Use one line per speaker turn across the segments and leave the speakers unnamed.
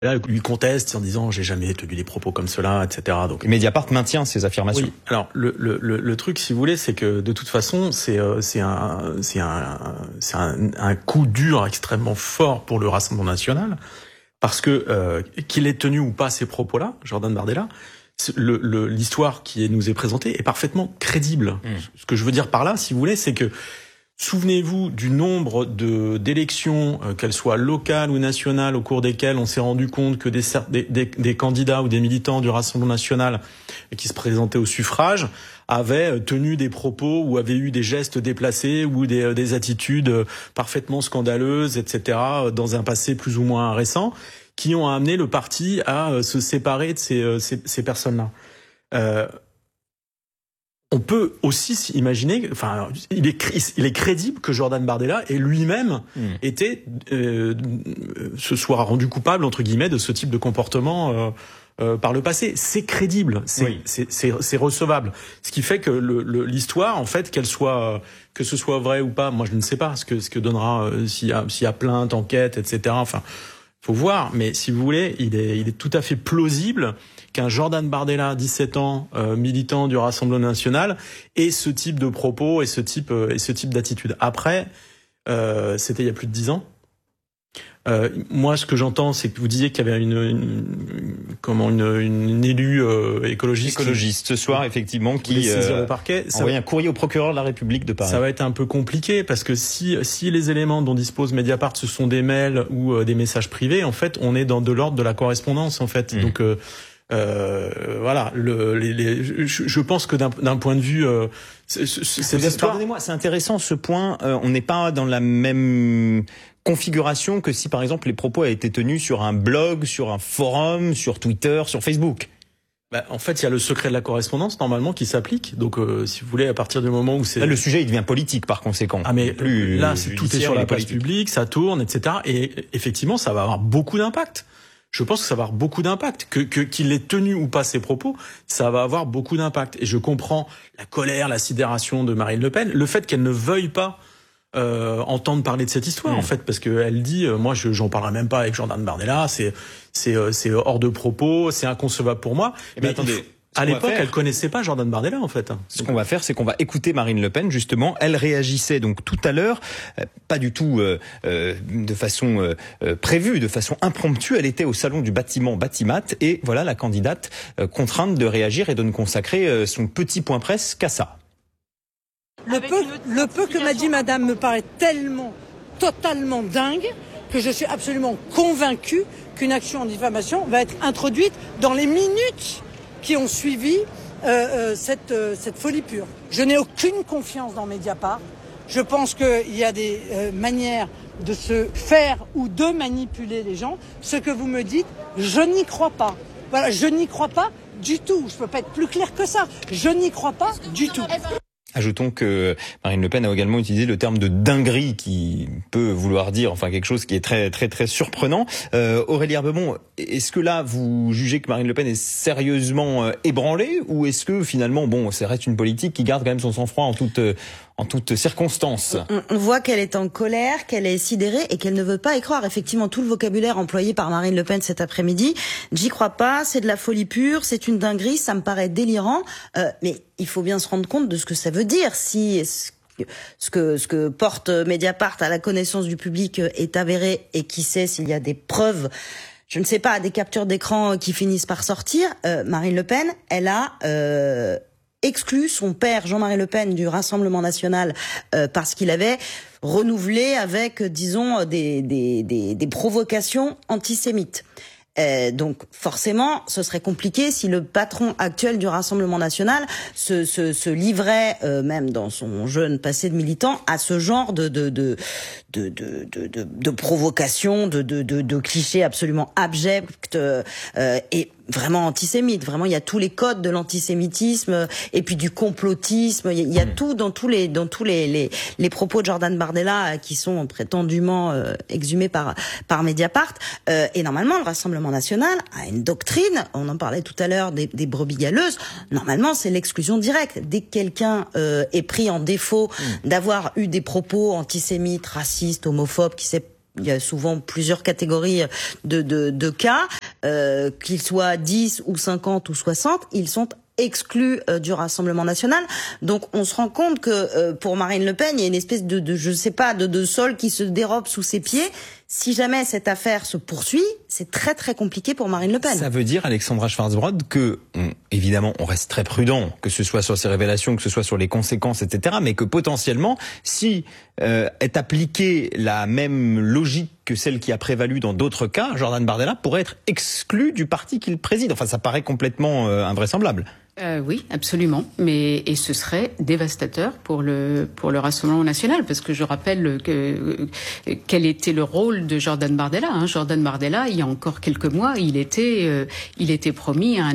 Là, lui conteste en disant j'ai jamais tenu des propos comme cela, etc. Donc
Mediapart maintient ces affirmations.
Oui. Alors le truc, si vous voulez, c'est que de toute façon, c'est un coup dur extrêmement fort pour le Rassemblement national, parce que qu'il ait tenu ou pas ces propos-là, Jordan Bardella, l'histoire qui nous est présentée est parfaitement crédible. Ce que je veux dire par là, si vous voulez, c'est que souvenez-vous du nombre d'élections, qu'elles soient locales ou nationales, au cours desquelles on s'est rendu compte que des candidats ou des militants du Rassemblement national qui se présentaient au suffrage avaient tenu des propos ou avaient eu des gestes déplacés ou des attitudes parfaitement scandaleuses, etc., dans un passé plus ou moins récent, qui ont amené le parti à se séparer de ces personnes-là. On peut aussi imaginer, enfin, il est crédible que Jordan Bardella ait lui-même se soit rendu coupable, entre guillemets, de ce type de comportement par le passé. C'est crédible, c'est recevable. Ce qui fait que l'histoire, en fait, que ce soit vrai ou pas, moi je ne sais pas ce que donnera s'il y a plainte, enquête, etc. Enfin, faut voir. Mais si vous voulez, il est tout à fait plausible qu'un Jordan Bardella, 17 ans, militant du Rassemblement national, ait ce type de propos et ce type d'attitude. Après, c'était il y a plus de 10 ans. Moi, ce que j'entends, c'est que vous disiez qu'il y avait une élue écologiste
ce soir, effectivement, qui
saisir le parquet.
Ça envoie un courrier au procureur de la République de Paris.
Ça va être un peu compliqué parce que si les éléments dont dispose Mediapart, ce sont des mails ou des messages privés, en fait, on est dans de l'ordre de la correspondance, en fait. Donc voilà, je pense que d'un point de vue,
pardonnez-moi, c'est intéressant ce point. On n'est pas dans la même configuration que si, par exemple, les propos avaient été tenus sur un blog, sur un forum, sur Twitter, sur Facebook.
En fait, il y a le secret de la correspondance normalement qui s'applique. Donc, si vous voulez, à partir du moment où
là, le sujet il devient politique par conséquent.
Ah mais là, tout est sur la place publique, ça tourne, etc. Et effectivement, ça va avoir beaucoup d'impact. Je pense que ça va avoir beaucoup d'impact. Qu'il ait tenu ou pas ses propos, ça va avoir beaucoup d'impact. Et je comprends la colère, la sidération de Marine Le Pen, le fait qu'elle ne veuille pas entendre parler de cette histoire, en fait, parce qu'elle dit, moi, j'en parlerai même pas avec Jordan Bardella, c'est hors de propos, c'est inconcevable pour moi.
Mais attendez.
À l'époque, elle connaissait pas Jordan Bardella, en fait.
Ce qu'on va faire, c'est qu'on va écouter Marine Le Pen, justement. Elle réagissait donc tout à l'heure, pas du tout de façon prévue, de façon impromptue. Elle était au salon du bâtiment Batimat, et voilà la candidate contrainte de réagir et de ne consacrer son petit point presse qu'à ça.
Le peu que m'a dit madame me paraît totalement dingue, que je suis absolument convaincue qu'une action en diffamation va être introduite dans les minutes qui ont suivi cette folie pure. Je n'ai aucune confiance dans Mediapart. Je pense qu'il y a des manières de se faire ou de manipuler les gens. Ce que vous me dites, je n'y crois pas. Voilà, je n'y crois pas du tout. Je ne peux pas être plus clair que ça. Je n'y crois pas du tout.
Ajoutons que Marine Le Pen a également utilisé le terme de dinguerie, qui peut vouloir dire quelque chose qui est très très très surprenant. Aurélie Herbemont, est-ce que là vous jugez que Marine Le Pen est sérieusement ébranlée, ou est-ce que finalement ça reste une politique qui garde quand même son sang-froid en toutes circonstances?
On voit qu'elle est en colère, qu'elle est sidérée et qu'elle ne veut pas y croire. Effectivement, tout le vocabulaire employé par Marine Le Pen cet après-midi, j'y crois pas, c'est de la folie pure, c'est une dinguerie, ça me paraît délirant. Mais il faut bien se rendre compte de ce que ça veut dire. Si ce que porte Mediapart à la connaissance du public est avéré, et qui sait s'il y a des preuves, je ne sais pas, des captures d'écran qui finissent par sortir, Marine Le Pen, elle a exclu son père Jean-Marie Le Pen du Rassemblement national parce qu'il avait renouvelé avec, disons, des provocations antisémites. Donc forcément, ce serait compliqué si le patron actuel du Rassemblement national se livrait, même dans son jeune passé de militant, à ce genre de provocation, de clichés absolument abjects et vraiment antisémites. Vraiment, il y a tous les codes de l'antisémitisme et puis du complotisme. Il y a tout dans tous les propos de Jordan Bardella qui sont prétendument exhumés par Mediapart. Et normalement, le Rassemblement national a une doctrine. On en parlait tout à l'heure des brebis galeuses. Normalement, c'est l'exclusion directe. Dès que quelqu'un est pris en défaut d'avoir eu des propos antisémites, racistes, homophobes, qui s'est il y a souvent plusieurs catégories de cas, qu'ils soient 10 ou 50 ou 60, ils sont exclus du Rassemblement national. Donc on se rend compte que pour Marine Le Pen, il y a une espèce de je sais pas, de sol qui se dérobe sous ses pieds. Si jamais cette affaire se poursuit, c'est très très compliqué pour Marine Le Pen.
Ça veut dire, Alexandra Schwarzbrod, que évidemment on reste très prudent, que ce soit sur ces révélations, que ce soit sur les conséquences, etc., mais que potentiellement, si est appliquée la même logique que celle qui a prévalu dans d'autres cas, Jordan Bardella pourrait être exclu du parti qu'il préside. Enfin, ça paraît complètement invraisemblable.
Oui, absolument. Et ce serait dévastateur pour le Rassemblement national, parce que je rappelle quel était le rôle de Jordan Bardella. Jordan Bardella, il y a encore quelques mois, il était promis à un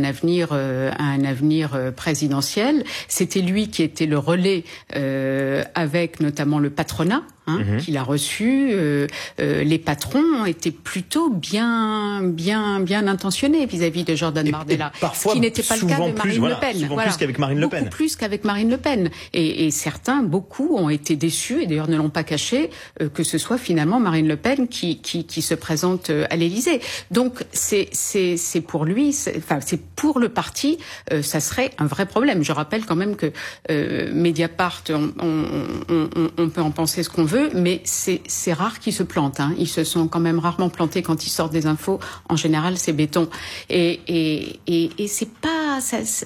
avenir présidentiel. C'était lui qui était le relais avec notamment le patronat. Qu'il a reçu, les patrons ont été plutôt bien intentionnés vis-à-vis de Jordan Bardella,
parfois,
ce qui n'était pas le cas de Marine Le Pen.
Souvent plus qu'avec Marine Le Pen.
Beaucoup plus qu'avec Marine Le Pen. Et certains, beaucoup, ont été déçus, et d'ailleurs ne l'ont pas caché, que ce soit finalement Marine Le Pen qui se présente à l'Élysée. Donc c'est pour lui, c'est pour le parti, ça serait un vrai problème. Je rappelle quand même que Mediapart, on peut en penser ce qu'on veut, mais c'est rare qu'ils se plantent. Ils se sont quand même rarement plantés quand ils sortent des infos. En général, c'est béton. Et c'est pas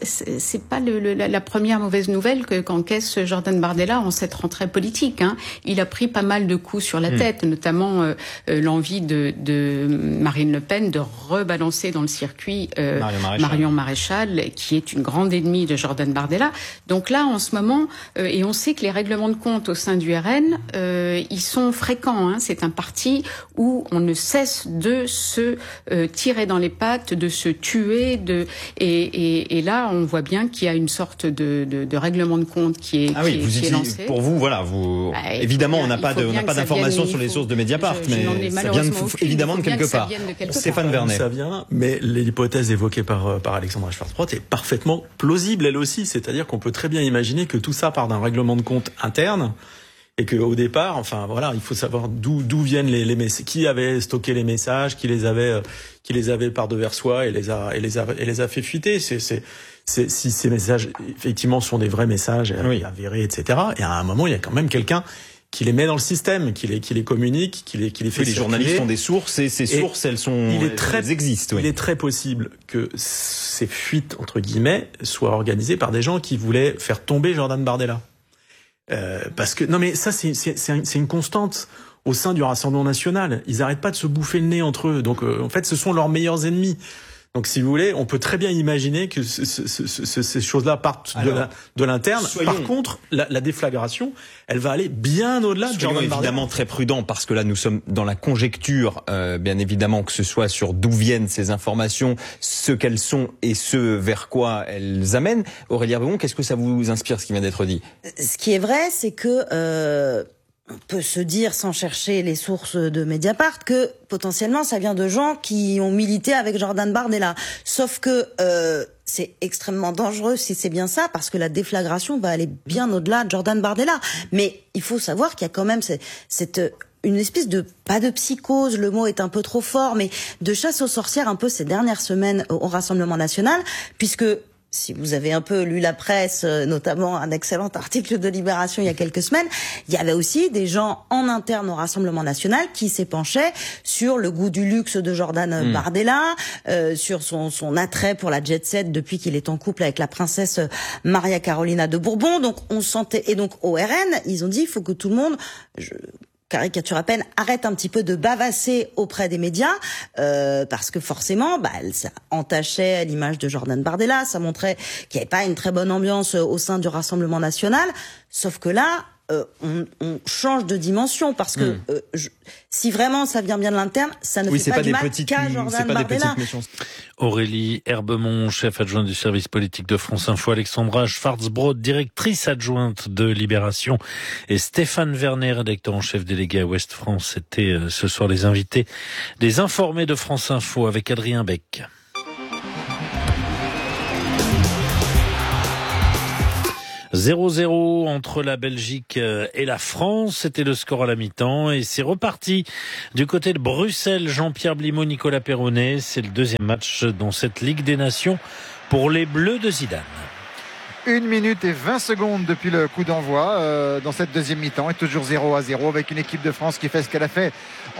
la première mauvaise nouvelle qu'encaisse Jordan Bardella en cette rentrée politique. Il a pris pas mal de coups sur la tête, notamment l'envie de Marine Le Pen de rebalancer dans le circuit Marion Maréchal, qui est une grande ennemie de Jordan Bardella. Donc là, en ce moment, et on sait que les règlements de compte au sein du RN, ils sont fréquents. C'est un parti où on ne cesse de se tirer dans les pattes, de se tuer, et là, on voit bien qu'il y a une sorte de règlement de compte qui est lancé.
Pour vous, voilà, évidemment, on n'a pas d'informations sur les sources de Mediapart, mais ça vient évidemment de quelque part. Stéphane Vernet.
Ça vient, mais l'hypothèse évoquée par Alexandra Schwarzbrod est parfaitement plausible, elle aussi. C'est-à-dire qu'on peut très bien imaginer que tout ça part d'un règlement de compte interne, et que au départ, enfin voilà, il faut savoir d'où viennent les messages, qui avait stocké les messages, qui les avait par devers soi et les a fait fuiter. Si ces messages effectivement sont des vrais messages avérés, etc. Et à un moment, il y a quand même quelqu'un qui les met dans le système, qui les communique, qui les fait.
Les journalistes ont des sources, et ces sources, elles existent.
Il est très possible que ces fuites entre guillemets soient organisées par des gens qui voulaient faire tomber Jordan Bardella. Parce que non mais ça c'est une constante au sein du Rassemblement national. Ils arrêtent pas de se bouffer le nez entre eux. Donc en fait ce sont leurs meilleurs ennemis. Donc si vous voulez, on peut très bien imaginer que ces choses-là partent de l'interne. Par contre, la déflagration, elle va aller bien au-delà de Jordan Bardella.
Évidemment très prudent, parce que là nous sommes dans la conjecture, bien évidemment, que ce soit sur d'où viennent ces informations, ce qu'elles sont et ce vers quoi elles amènent. Aurélie Herbemont, qu'est-ce que ça vous inspire, ce qui vient d'être dit?
Ce qui est vrai, c'est que on peut se dire, sans chercher les sources de Mediapart, que potentiellement ça vient de gens qui ont milité avec Jordan Bardella. Sauf que c'est extrêmement dangereux si c'est bien ça, parce que la déflagration va aller bien au-delà de Jordan Bardella. Mais il faut savoir qu'il y a quand même une espèce de, pas de psychose, le mot est un peu trop fort, mais de chasse aux sorcières un peu ces dernières semaines au Rassemblement national, puisque si vous avez un peu lu la presse, notamment un excellent article de Libération il y a quelques semaines, il y avait aussi des gens en interne au Rassemblement national qui s'épanchaient sur le goût du luxe de Jordan Bardella, sur son attrait pour la jet set depuis qu'il est en couple avec la princesse Maria Carolina de Bourbon. Donc on sentait, et donc au RN, ils ont dit il faut que tout le monde, caricature à peine, arrête un petit peu de bavasser auprès des médias, parce que forcément, ça entachait l'image de Jordan Bardella, ça montrait qu'il n'y avait pas une très bonne ambiance au sein du Rassemblement national. Sauf que là, on change de dimension, parce que si vraiment ça vient bien de l'interne, ça ne fait pas du mal qu'à Jordan Bardella.
Aurélie Herbemont, chef adjointe du service politique de France Info, Alexandra Schwarzbrod, directrice adjointe de Libération, et Stéphane Vernet, rédacteur en chef délégué à Ouest France, c'était ce soir les invités des Informés de France Info avec Adrien Beck. 0-0 entre la Belgique et la France. C'était le score à la mi-temps et c'est reparti du côté de Bruxelles. Jean-Pierre Blimaud, Nicolas Perronnet. C'est le deuxième match dans cette Ligue des Nations pour les Bleus de Zidane.
1 minute et 20 secondes depuis le coup d'envoi dans cette deuxième mi-temps, et toujours 0-0 avec une équipe de France qui fait ce qu'elle a fait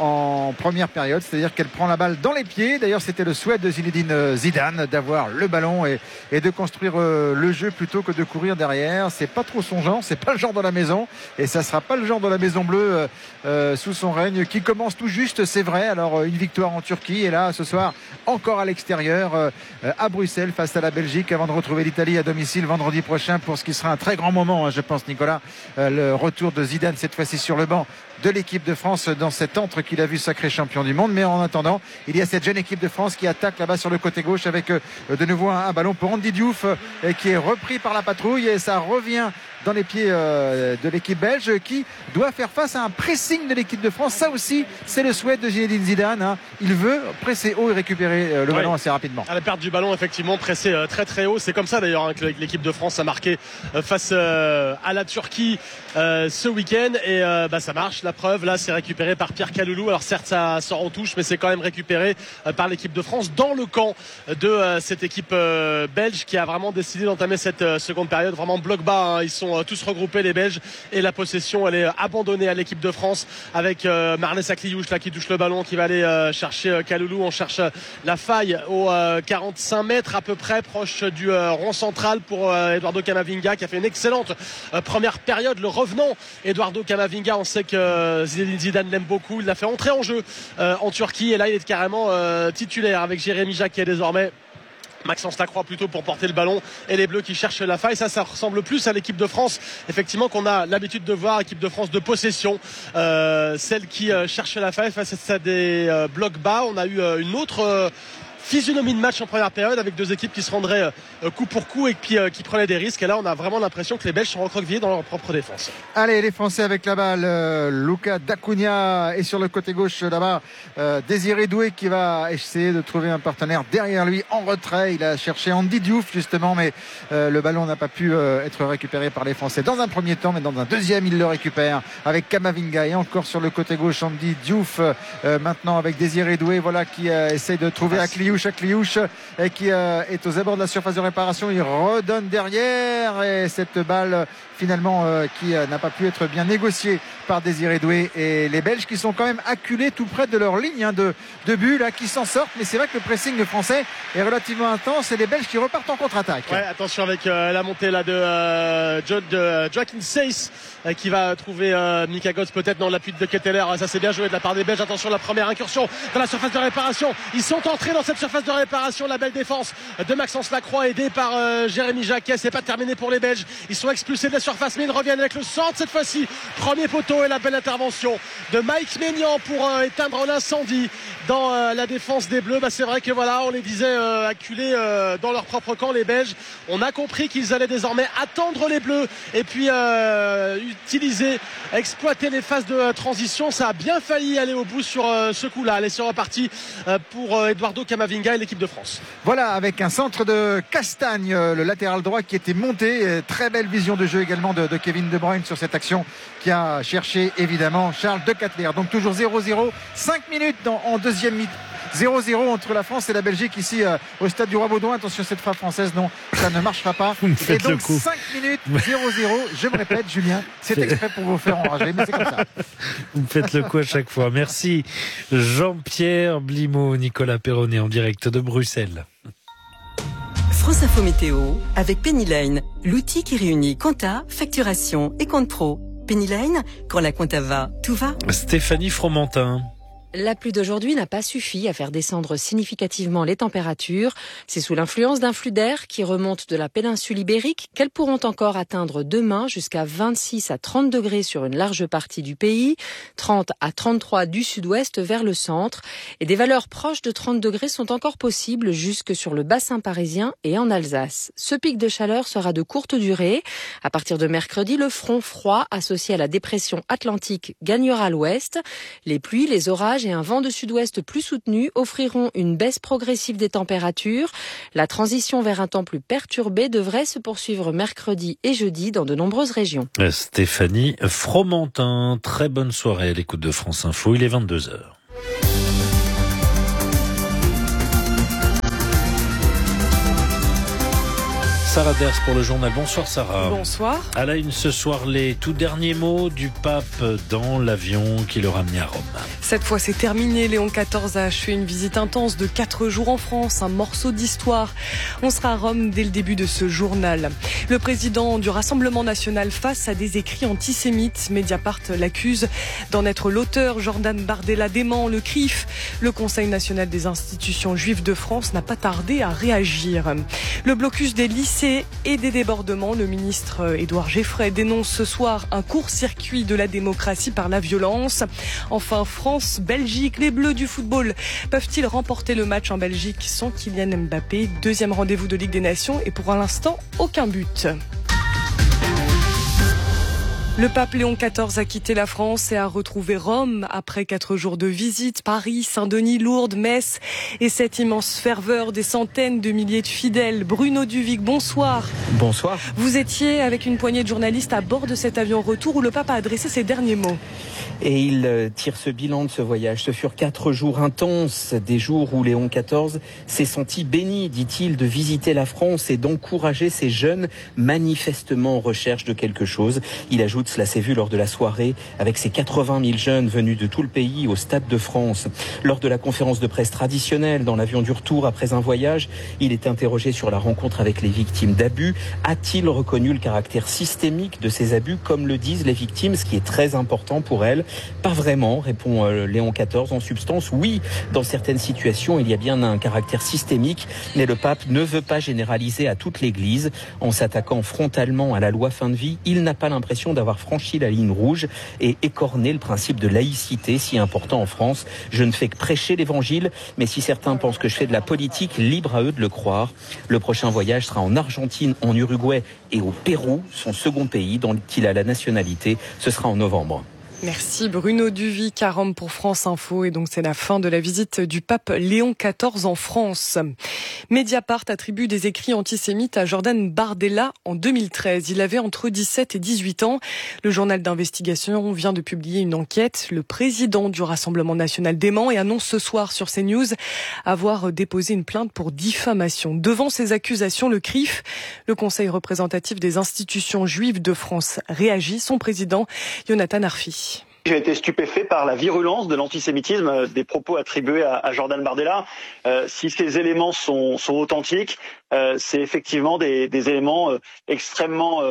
en première période, c'est-à-dire qu'elle prend la balle dans les pieds. D'ailleurs, c'était le souhait de Zinedine Zidane d'avoir le ballon et de construire le jeu plutôt que de courir derrière. C'est pas trop son genre, c'est pas le genre de la maison, et ça sera pas le genre de la Maison Bleue sous son règne, qui commence tout juste, c'est vrai. Alors une victoire en Turquie, et là ce soir encore à l'extérieur à Bruxelles face à la Belgique, avant de retrouver l'Italie à domicile vendredi prochain pour ce qui sera un très grand moment, je pense, Nicolas, le retour de Zidane cette fois-ci sur le banc de l'équipe de France dans cet antre qu'il a vu sacré champion du monde. Mais en attendant, il y a cette jeune équipe de France qui attaque là-bas sur le côté gauche avec de nouveau un ballon pour Andy Diouf qui est repris par la patrouille, et ça revient dans les pieds de l'équipe belge qui doit faire face à un pressing de l'équipe de France. Ça aussi, c'est le souhait de Zinedine Zidane. Il veut presser haut et récupérer le ballon assez rapidement.
À la perte du ballon, effectivement, presser très très haut. C'est comme ça d'ailleurs que l'équipe de France a marqué face à la Turquie ce week-end, et ça marche. La preuve, là, c'est récupéré par Pierre Kaloulou. Alors certes, ça sort en touche, mais c'est quand même récupéré par l'équipe de France dans le camp de cette équipe belge qui a vraiment décidé d'entamer cette seconde période vraiment bloc bas. Ils sont tous regroupés, les Belges, et la possession elle est abandonnée à l'équipe de France avec Marnès Akliouche là qui touche le ballon, qui va aller chercher Kaloulou. On cherche la faille aux 45 mètres à peu près, proche du rond central pour Eduardo Camavinga, qui a fait une excellente première période. Le revenant Eduardo Camavinga, on sait que Zidane l'aime beaucoup, il l'a fait entrer en jeu en Turquie, et là il est carrément titulaire avec Jérémy Jacquet désormais. Maxence Lacroix plutôt pour porter le ballon, et les Bleus qui cherchent la faille. Ça ressemble plus à l'équipe de France, effectivement, qu'on a l'habitude de voir, équipe de France de possession, celle qui cherche la faille face à des blocs bas. On a eu une autre physionomie de match en première période, avec deux équipes qui se rendraient coup pour coup et puis qui prenaient des risques. Et là, on a vraiment l'impression que les Belges sont recroquevillés dans leur propre défense.
Allez, les Français avec la balle. Luca D'Acunha est sur le côté gauche là-bas. Désiré Doué qui va essayer de trouver un partenaire derrière lui en retrait. Il a cherché Andy Diouf justement, mais le ballon n'a pas pu être récupéré par les Français dans un premier temps, mais dans un deuxième, il le récupère avec Camavinga, et encore sur le côté gauche Andy Diouf. Maintenant avec Désiré Doué, voilà, qui essaye de trouver Akliouche qui est aux abords de la surface de réparation. Il redonne derrière, et cette balle finalement qui n'a pas pu être bien négociée par Désiré Doué, et les Belges qui sont quand même acculés tout près de leur ligne de but là, qui s'en sortent. Mais c'est vrai que le pressing français est relativement intense, et les Belges qui repartent en contre-attaque.
Ouais, attention avec la montée là de Joachim Seyss qui va trouver Mika Götze peut-être dans l'appui de Ketteler. Ça c'est bien joué de la part des Belges. Attention, la première incursion dans la surface de réparation. Ils sont entrés dans cette surface de réparation. La belle défense de Maxence Lacroix aidé par Jérémy Jacquet. C'est pas terminé pour les Belges. Ils sont expulsés de la surface, mais ils reviennent avec le centre cette fois-ci. Premier poteau, et la belle intervention de Mike Maignan pour éteindre l'incendie dans la défense des Bleus. C'est vrai que voilà, on les disait acculés dans leur propre camp, les Belges. On a compris qu'ils allaient désormais attendre les Bleus et puis exploiter les phases de transition. Ça a bien failli aller au bout sur ce coup-là. Allez, c'est reparti pour Eduardo Camavinga et l'équipe de France.
Voilà, avec un centre de Castagne, le latéral droit qui était monté. Très belle vision de jeu également de Kevin De Bruyne sur cette action, qui a cherché évidemment Charles De Ketteler. Donc toujours 0-0, 5 minutes en deuxième mi-temps. 0-0 entre la France et la Belgique ici au stade du Roi-Baudouin. Attention, cette frappe française, non, ça ne marchera pas. Et donc 5 minutes 0-0. Je me répète, Julien, c'est exprès pour vous faire enrager, mais c'est comme ça.
Vous faites le coup à chaque fois. Merci Jean-Pierre Blimaud, Nicolas Perronnet en direct de Bruxelles.
France Info Météo avec Penny Lane, l'outil qui réunit compta, facturation et compte pro. Penny Lane, quand la compta va, tout va.
Stéphanie Fromentin.
La pluie d'aujourd'hui n'a pas suffi à faire descendre significativement les températures. C'est sous l'influence d'un flux d'air qui remonte de la péninsule ibérique qu'elles pourront encore atteindre demain jusqu'à 26 à 30 degrés sur une large partie du pays, 30 à 33 du sud-ouest vers le centre. Et des valeurs proches de 30 degrés sont encore possibles jusque sur le bassin parisien et en Alsace. Ce pic de chaleur sera de courte durée. À partir de mercredi, le front froid associé à la dépression atlantique gagnera l'ouest. Les pluies, les orages nuages et un vent de sud-ouest plus soutenu offriront une baisse progressive des températures. La transition vers un temps plus perturbé devrait se poursuivre mercredi et jeudi dans de nombreuses régions.
Stéphanie Fromentin, très bonne soirée à l'écoute de France Info, il est 22h. Sarah Ders pour le journal. Bonsoir Sarah.
Bonsoir.
À la une ce soir, les tout derniers mots du pape dans l'avion qui le ramenait à Rome.
Cette fois c'est terminé. Léon XIV a achevé une visite intense de 4 jours en France, un morceau d'histoire. On sera à Rome dès le début de ce journal. Le président du Rassemblement national face à des écrits antisémites. Mediapart l'accuse d'en être l'auteur. Jordan Bardella dément le CRIF. Le Conseil national des institutions juives de France n'a pas tardé à réagir. Le blocus des lycées et des débordements. Le ministre Édouard Geffray dénonce ce soir un court-circuit de la démocratie par la violence. Enfin, France-Belgique, les Bleus du football peuvent-ils remporter le match en Belgique sans Kylian Mbappé? Deuxième rendez-vous de Ligue des Nations et pour l'instant, aucun but. Le pape Léon XIV a quitté la France et a retrouvé Rome après 4 jours de visite. Paris, Saint-Denis, Lourdes, Metz et cette immense ferveur des centaines de milliers de fidèles. Bruno Duvic, bonsoir.
Bonsoir.
Vous étiez avec une poignée de journalistes à bord de cet avion retour où le pape a adressé ses derniers mots.
Et il tire ce bilan de ce voyage. Ce furent 4 jours intenses, des jours où Léon XIV s'est senti béni, dit-il, de visiter la France et d'encourager ces jeunes manifestement en recherche de quelque chose. Il ajoute, cela s'est vu lors de la soirée avec ces 80 000 jeunes venus de tout le pays au Stade de France. Lors de la conférence de presse traditionnelle dans l'avion du retour après un voyage, il est interrogé sur la rencontre avec les victimes d'abus. A-t-il reconnu le caractère systémique de ces abus, comme le disent les victimes, ce qui est très important pour elles? Pas vraiment, répond Léon XIV. En substance, oui, dans certaines situations, il y a bien un caractère systémique, mais le pape ne veut pas généraliser à toute l'Église. En s'attaquant frontalement à la loi fin de vie, il n'a pas l'impression d'avoir franchi la ligne rouge et écorné le principe de laïcité si important en France. Je ne fais que prêcher l'Évangile, mais si certains pensent que je fais de la politique, libre à eux de le croire. Le prochain voyage sera en Argentine, en Uruguay et au Pérou, son second pays dont il a la nationalité. Ce sera en novembre.
Merci Bruno Duvic à Rome pour France Info. Et donc c'est la fin de la visite du pape Léon XIV en France. Mediapart attribue des écrits antisémites à Jordan Bardella en 2013. Il avait entre 17 et 18 ans. Le journal d'investigation vient de publier une enquête. Le président du Rassemblement national dément et annonce ce soir sur CNews avoir déposé une plainte pour diffamation. Devant ces accusations, le CRIF, le Conseil représentatif des institutions juives de France, réagit. Son président, Jonathan Arfi.
J'ai été stupéfait par la virulence de l'antisémitisme des propos attribués à Jordan Bardella. Si ces éléments sont authentiques, c'est effectivement des éléments extrêmement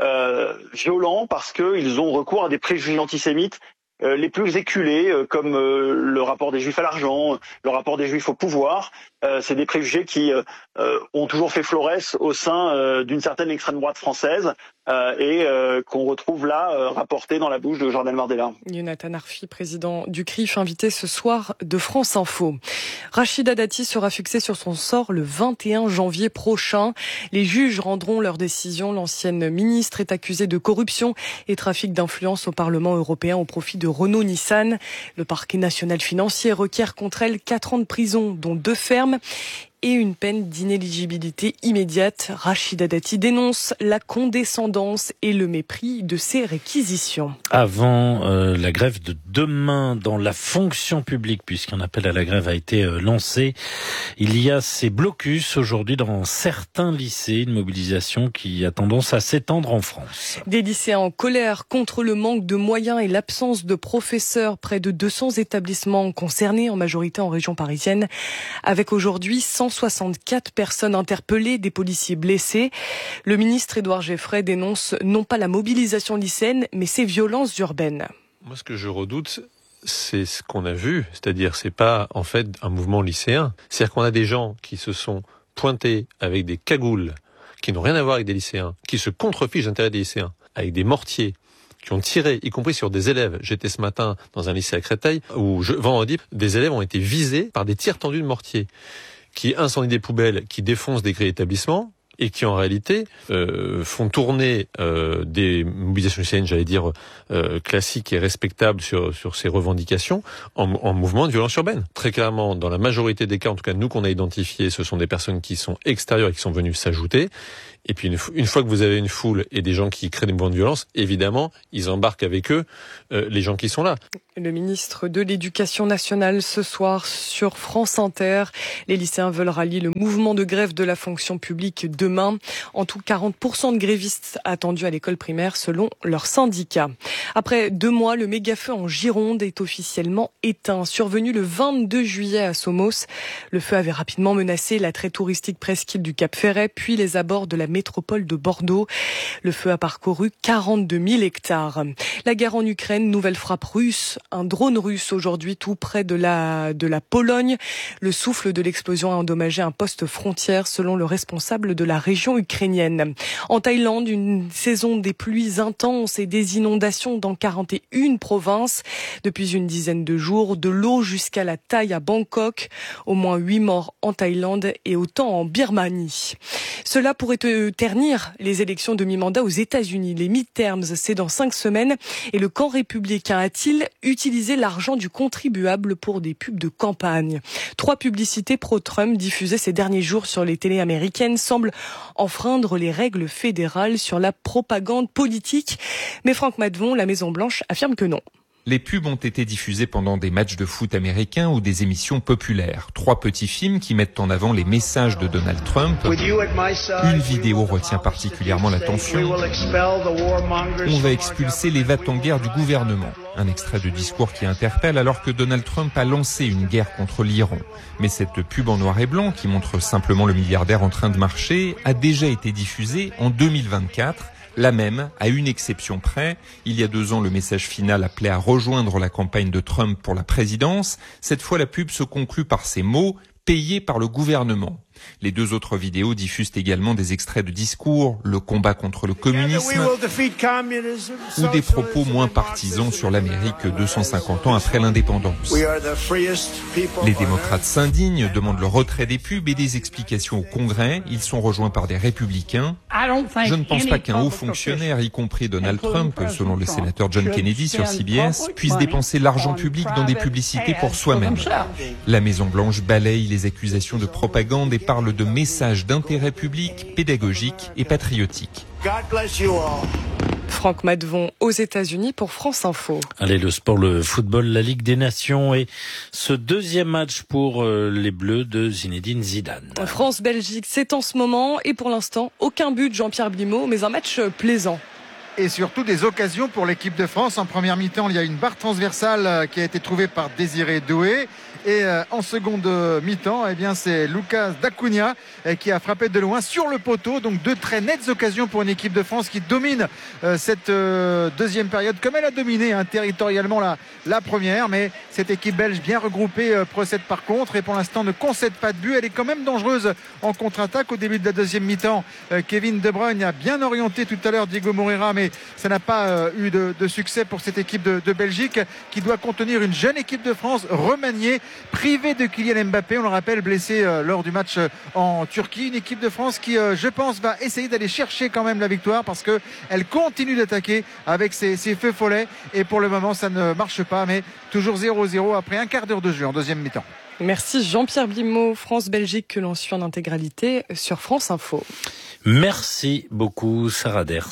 violents parce qu'ils ont recours à des préjugés antisémites les plus éculés, comme le rapport des Juifs à l'argent, le rapport des Juifs au pouvoir. C'est des préjugés qui ont toujours fait florès au sein d'une certaine extrême droite française et qu'on retrouve là rapporté dans la bouche de Jordan Bardella.
Jonathan Arfi, président du CRIF, invité ce soir de France Info. Rachida Dati sera fixée sur son sort le 21 janvier prochain. Les juges rendront leur décision. L'ancienne ministre est accusée de corruption et trafic d'influence au Parlement européen au profit de Renault-Nissan. Le parquet national financier requiert contre elle 4 ans de prison, dont 2 fermes. Et une peine d'inéligibilité immédiate. Rachida Dati dénonce la condescendance et le mépris de ses réquisitions.
Avant la grève de demain dans la fonction publique, puisqu'un appel à la grève a été lancé, il y a ces blocus aujourd'hui dans certains lycées, une mobilisation qui a tendance à s'étendre en France.
Des lycéens en colère contre le manque de moyens et l'absence de professeurs. Près de 200 établissements concernés, en majorité en région parisienne, avec aujourd'hui 164 personnes interpellées, des policiers blessés. Le ministre Édouard Geffray dénonce non pas la mobilisation lycéenne, mais ces violences urbaines.
Moi, ce que je redoute, c'est ce qu'on a vu. C'est-à-dire, c'est pas, en fait, un mouvement lycéen. C'est-à-dire qu'on a des gens qui se sont pointés avec des cagoules, qui n'ont rien à voir avec des lycéens, qui se contrefichent d'intérêt des lycéens, avec des mortiers, qui ont tiré, y compris sur des élèves. J'étais ce matin dans un lycée à Créteil, où vendredi, des élèves ont été visés par des tirs tendus de mortiers, qui incendient des poubelles, qui défoncent des grilles d'établissement, et qui en réalité font tourner des mobilisations lycéennes, j'allais dire classiques et respectables sur ces revendications en mouvement de violence urbaine. Très clairement, dans la majorité des cas, en tout cas nous qu'on a identifiés, ce sont des personnes qui sont extérieures et qui sont venues s'ajouter. Et puis une fois que vous avez une foule et des gens qui créent des mouvements de violence, évidemment, ils embarquent avec eux les gens qui sont là.
Le ministre de l'Éducation nationale ce soir sur France Inter. Les lycéens veulent rallier le mouvement de grève de la fonction publique demain. En tout, 40% de grévistes attendus à l'école primaire selon leur syndicat. Après 2 mois, le méga-feu en Gironde est officiellement éteint. Survenu le 22 juillet à Somos, le feu avait rapidement menacé l'attrait touristique presqu'île du Cap Ferret, puis les abords de la métropole de Bordeaux. Le feu a parcouru 42 000 hectares. La guerre en Ukraine, nouvelle frappe russe. Un drone russe aujourd'hui tout près de la Pologne. Le souffle de l'explosion a endommagé un poste frontière selon le responsable de la région ukrainienne. En Thaïlande, une saison des pluies intenses et des inondations dans 41 provinces. Depuis une dizaine de jours, de l'eau jusqu'à la taille à Bangkok. Au moins 8 morts en Thaïlande et autant en Birmanie. Cela pourrait ternir les élections de mi-mandat aux États-Unis. Les midterms, c'est dans 5 semaines. Et le camp républicain a-t-il utilisé l'argent du contribuable pour des pubs de campagne? 3 publicités pro-Trump diffusées ces derniers jours sur les télés américaines semblent enfreindre les règles fédérales sur la propagande politique. Mais Franck Maddevon, la Maison-Blanche, affirme que non.
Les pubs ont été diffusés pendant des matchs de foot américains ou des émissions populaires. 3 petits films qui mettent en avant les messages de Donald Trump. Une vidéo retient particulièrement l'attention. On va expulser les va-t-en-guerre du gouvernement. Un extrait de discours qui interpelle alors que Donald Trump a lancé une guerre contre l'Iran. Mais cette pub en noir et blanc, qui montre simplement le milliardaire en train de marcher, a déjà été diffusée en 2024. La même, à une exception près. Il y a 2 ans, le message final appelait à rejoindre la campagne de Trump pour la présidence. Cette fois, la pub se conclut par ces mots « payés par le gouvernement ». Les 2 autres vidéos diffusent également des extraits de discours, le combat contre le communisme ou des propos moins partisans sur l'Amérique 250 ans après l'indépendance. Les démocrates s'indignent, demandent le retrait des pubs et des explications au Congrès. Ils sont rejoints par des républicains. Je ne pense pas qu'un haut fonctionnaire, y compris Donald Trump, selon le sénateur John Kennedy sur CBS, puisse dépenser l'argent public dans des publicités pour soi-même. La Maison-Blanche balaye les accusations de propagande et parle de messages d'intérêt public, pédagogique et patriotique.
Franck Maddevon aux États-Unis pour France Info.
Allez, le sport, le football, la Ligue des Nations et ce 2e match pour les Bleus de Zinedine Zidane.
France-Belgique, c'est en ce moment et pour l'instant, aucun but de Jean-Pierre Blimaud, mais un match plaisant.
Et surtout des occasions pour l'équipe de France. En première mi-temps, il y a une barre transversale qui a été trouvée par Désiré Doué. Et en seconde mi-temps, eh bien, c'est Lucas Dacunia qui a frappé de loin sur le poteau. Donc 2 très nettes occasions pour une équipe de France qui domine cette deuxième période, comme elle a dominé territorialement la première. Mais cette équipe belge bien regroupée procède par contre et pour l'instant ne concède pas de but. Elle est quand même dangereuse en contre-attaque au début de la deuxième mi-temps. Kevin De Bruyne a bien orienté tout à l'heure Diego Moreira, mais ça n'a pas eu de succès pour cette équipe de Belgique qui doit contenir une jeune équipe de France remaniée, privée de Kylian Mbappé, on le rappelle, blessé lors du match en Turquie. Une équipe de France qui, je pense, va essayer d'aller chercher quand même la victoire parce qu'elle continue d'attaquer avec ses feux follets et pour le moment ça ne marche pas, mais toujours 0-0 après un quart d'heure de jeu en deuxième mi-temps.
Merci Jean-Pierre Blimaud, France-Belgique que l'on suit en intégralité sur France Info.
Merci beaucoup Sarah Ders.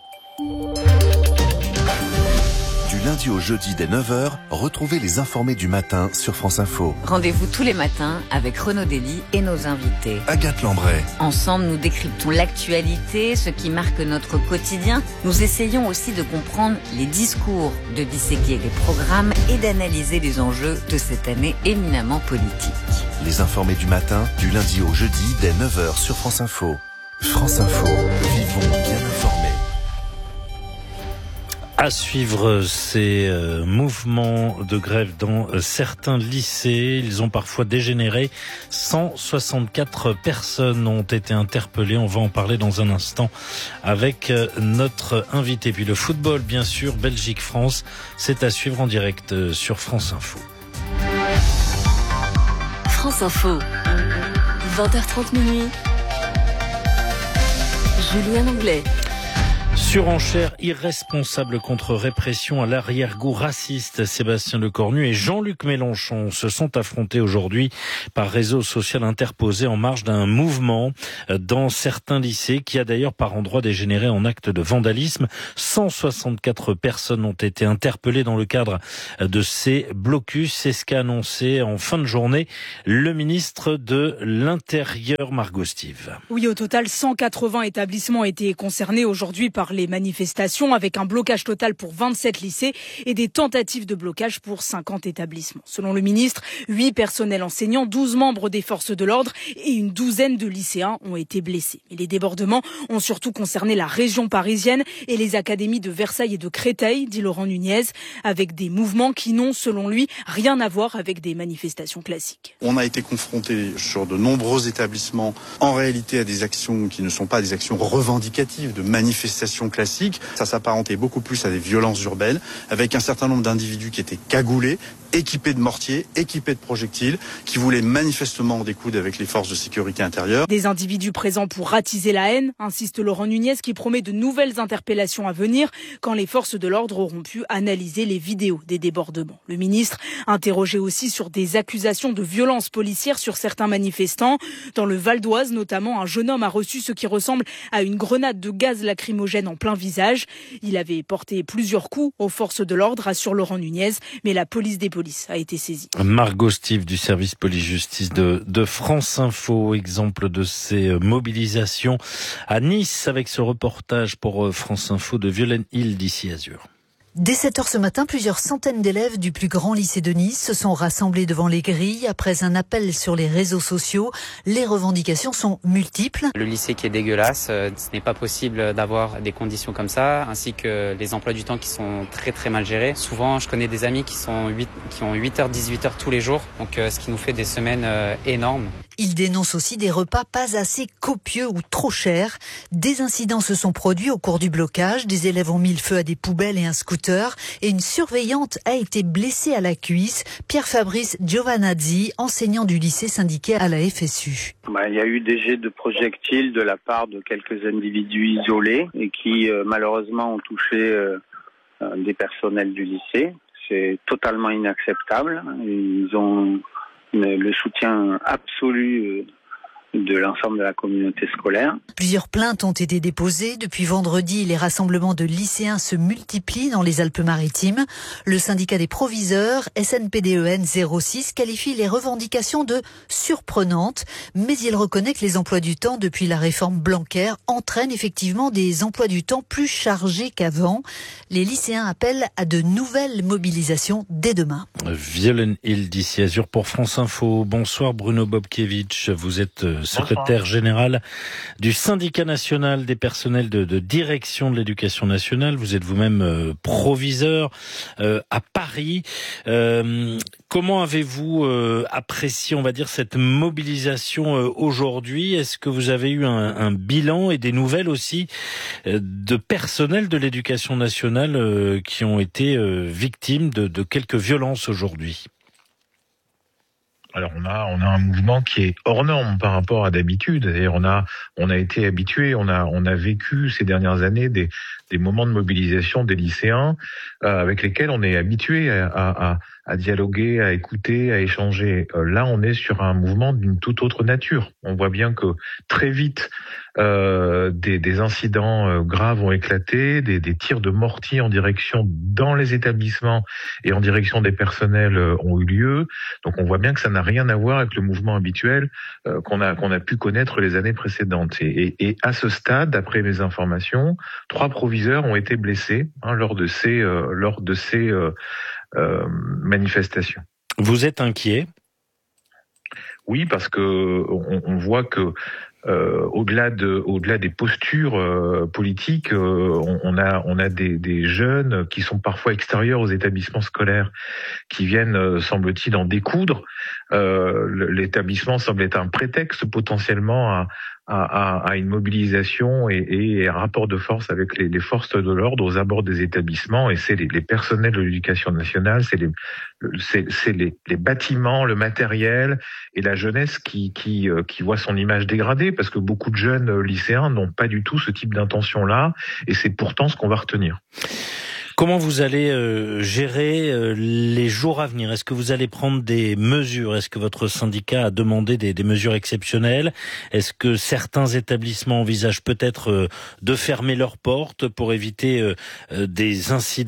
Du lundi au jeudi dès 9h, retrouvez les informés du matin sur France Info.
Rendez-vous tous les matins avec Renaud Dely et nos invités.
Agathe Lambray.
Ensemble, nous décryptons l'actualité, ce qui marque notre quotidien. Nous essayons aussi de comprendre les discours, de disséquer les programmes et d'analyser les enjeux de cette année éminemment politique.
Les informés du matin, du lundi au jeudi dès 9h sur France Info. France Info, vivons bien informés.
À suivre ces mouvements de grève dans certains lycées. Ils ont parfois dégénéré. 164 personnes ont été interpellées. On va en parler dans un instant avec notre invité. Puis le football, bien sûr, Belgique-France, c'est à suivre en direct sur France Info.
France Info, 20h30 minuit. Julien Anglais.
Surenchère irresponsable contre répression à l'arrière-goût raciste. Sébastien Lecornu et Jean-Luc Mélenchon se sont affrontés aujourd'hui par réseau social interposé en marge d'un mouvement dans certains lycées qui a d'ailleurs par endroits dégénéré en actes de vandalisme. 164 personnes ont été interpellées dans le cadre de ces blocus. C'est ce qu'a annoncé en fin de journée le ministre de l'Intérieur, Margot Stive.
Oui, au total, 180 établissements étaient concernés aujourd'hui par les manifestations, avec un blocage total pour 27 lycées et des tentatives de blocage pour 50 établissements. Selon le ministre, 8 personnels enseignants, 12 membres des forces de l'ordre et une douzaine de lycéens ont été blessés. Et les débordements ont surtout concerné la région parisienne et les académies de Versailles et de Créteil, dit Laurent Nunez, avec des mouvements qui n'ont, selon lui, rien à voir avec des manifestations classiques.
On a été confronté sur de nombreux établissements, en réalité, à des actions qui ne sont pas des actions revendicatives, de manifestations classiques. Ça s'apparentait beaucoup plus à des violences urbaines, avec un certain nombre d'individus qui étaient cagoulés, équipés de mortiers, équipés de projectiles, qui voulaient manifestement en découdre avec les forces de sécurité intérieure.
Des individus présents pour attiser la haine, insiste Laurent Nunez, qui promet de nouvelles interpellations à venir quand les forces de l'ordre auront pu analyser les vidéos des débordements. Le ministre, interrogé aussi sur des accusations de violences policières sur certains manifestants. Dans le Val d'Oise, notamment, un jeune homme a reçu ce qui ressemble à une grenade de gaz lacrymogène en plein visage. Il avait porté plusieurs coups aux forces de l'ordre, assure Laurent Nunez, mais la police des police a été saisie.
Margot Stive du service police-justice de France Info, exemple de ces mobilisations à Nice avec ce reportage pour France Info de Violaine Hill d'ici Azur.
Dès 7h ce matin, plusieurs centaines d'élèves du plus grand lycée de Nice se sont rassemblés devant les grilles après un appel sur les réseaux sociaux. Les revendications sont multiples.
Le lycée qui est dégueulasse, ce n'est pas possible d'avoir des conditions comme ça, ainsi que les emplois du temps qui sont très très mal gérés. Souvent, je connais des amis qui ont 8h, 18h tous les jours, donc ce qui nous fait des semaines énormes.
Il dénonce aussi des repas pas assez copieux ou trop chers. Des incidents se sont produits au cours du blocage. Des élèves ont mis le feu à des poubelles et un scooter. Et une surveillante a été blessée à la cuisse. Pierre-Fabrice Giovanazzi, enseignant du lycée syndiqué à la FSU.
Il y a eu des jets de projectiles de la part de quelques individus isolés et qui malheureusement ont touché des personnels du lycée. C'est totalement inacceptable. Ils ont le soutien absolu de l'ensemble de la communauté scolaire.
Plusieurs plaintes ont été déposées. Depuis vendredi, les rassemblements de lycéens se multiplient dans les Alpes-Maritimes. Le syndicat des proviseurs, SNPDEN 06, qualifie les revendications de surprenantes, mais il reconnaît que les emplois du temps depuis la réforme Blanquer entraînent effectivement des emplois du temps plus chargés qu'avant. Les lycéens appellent à de nouvelles mobilisations dès demain.
Violaine Hill d'ici Azur pour France Info. Bonsoir Bruno Bobkiewicz, vous êtes secrétaire général du syndicat national des personnels de direction de l'éducation nationale. Vous êtes vous-même proviseur à Paris. Comment avez-vous apprécié, on va dire, cette mobilisation aujourd'hui ? Est-ce que vous avez eu un bilan et des nouvelles aussi de personnel de l'éducation nationale qui ont été victimes de quelques violences aujourd'hui ?
Alors on a un mouvement qui est hors norme par rapport à d'habitude. D'ailleurs on a été habitué, on a vécu ces dernières années des moments de mobilisation des lycéens avec lesquels on est habitué à dialoguer, à écouter, à échanger. Là on est sur un mouvement d'une toute autre nature. On voit bien que très vite des incidents graves ont éclaté, des tirs de mortier en direction dans les établissements et en direction des personnels ont eu lieu. Donc on voit bien que ça n'a rien à voir avec le mouvement habituel qu'on a pu connaître les années précédentes. Et à ce stade, d'après mes informations, 3 proviseurs ont été blessés lors de ces manifestations.
Vous êtes inquiet ?
Oui, parce que on voit que au-delà des postures politiques, on a des jeunes qui sont parfois extérieurs aux établissements scolaires, qui viennent, semble-t-il, en découdre l'établissement semble être un prétexte potentiellement à une mobilisation et un rapport de force avec les forces de l'ordre aux abords des établissements, et c'est les personnels de l'éducation nationale, c'est les bâtiments, le matériel et la jeunesse qui voit son image dégradée, parce que beaucoup de jeunes lycéens n'ont pas du tout ce type d'intention-là, et c'est pourtant ce qu'on va retenir.
Comment vous allez gérer les jours à venir ? Est-ce que vous allez prendre des mesures ? Est-ce que votre syndicat a demandé des mesures exceptionnelles ? Est-ce que certains établissements envisagent peut-être de fermer leurs portes pour éviter des incidents ?